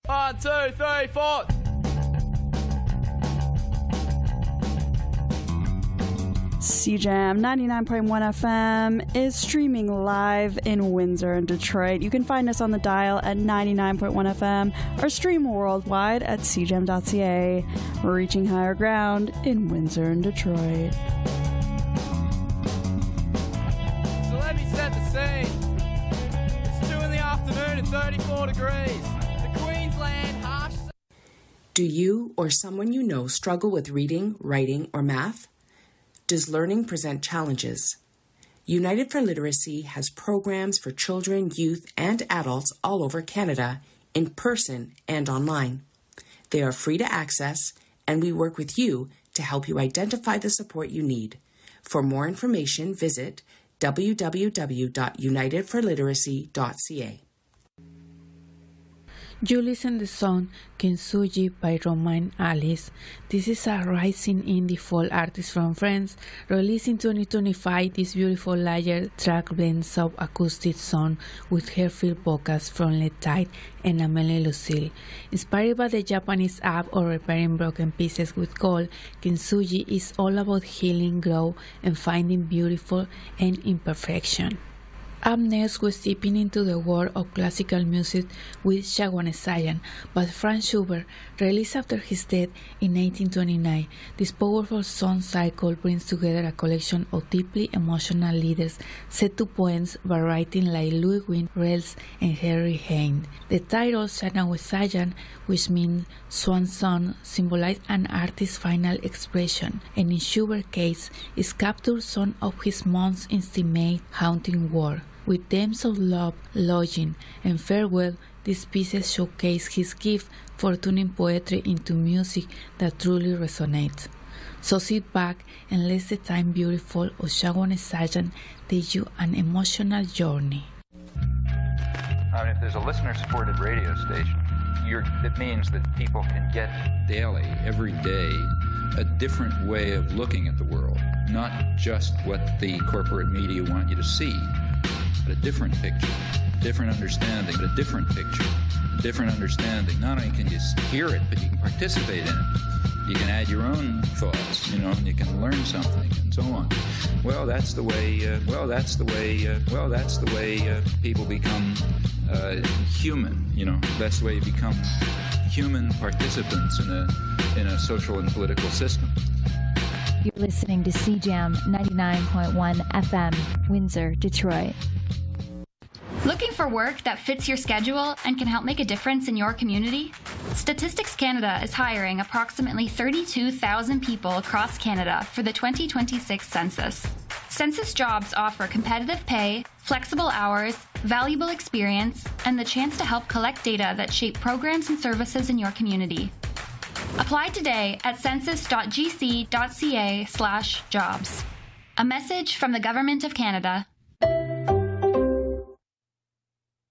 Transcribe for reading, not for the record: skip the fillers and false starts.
1, 2, 3, 4. CJAM 99.1 FM is streaming live in Windsor and Detroit. You can find us on the dial at 99.1 FM or stream worldwide at cjam.ca. Reaching higher ground in Windsor and Detroit. So let me set the scene. It's 2 in the afternoon and 34 degrees. The Queensland harsh... Do you or someone you know struggle with reading, writing, or math? Does learning present challenges? United for Literacy has programs for children, youth, and adults all over Canada, in person and online. They are free to access, and we work with you to help you identify the support you need. For more information, visit www.unitedforliteracy.ca. You listen to the song Kintsugi by Romain Alice. This is a rising indie folk artist from France. Released in 2025, this beautiful layered track blends sub-acoustic song with hair-filled vocals from Le Tide and Amélie Lucille. Inspired by the Japanese app of repairing broken pieces with gold, Kintsugi is all about healing, growth, and finding beautiful and imperfection. Up next, we're stepping into the world of classical music with Shawanasayan by Franz Schubert, released after his death in 1829. This powerful song cycle brings together a collection of deeply emotional leaders set to poems by writing like Ludwig Rels and Henry Heine. The title Shawanasayan, which means swan song, symbolizes an artist's final expression, and in Schubert's case, is captured song of his mom's intimate, haunting war. With themes of love, longing, and farewell, these pieces showcase his gift for turning poetry into music that truly resonates. So sit back and let the time beautiful of Shawanasayan take you an emotional journey. If there's a listener-supported radio station, it means that people can get daily, every day, a different way of looking at the world, not just what the corporate media want you to see, but a different picture, different understanding, but a different picture, a different understanding. Not only can you hear it, but you can participate in it. You can add your own thoughts, and you can learn something, and so on. Well, that's the way. People become human. That's the way you become human participants in a social and political system. You're listening to CJAM 99.1 FM, Windsor, Detroit. Looking for work that fits your schedule and can help make a difference in your community? Statistics Canada is hiring approximately 32,000 people across Canada for the 2026 census. Census jobs offer competitive pay, flexible hours, valuable experience, and the chance to help collect data that shape programs and services in your community. Apply today at census.gc.ca/jobs. A message from the Government of Canada.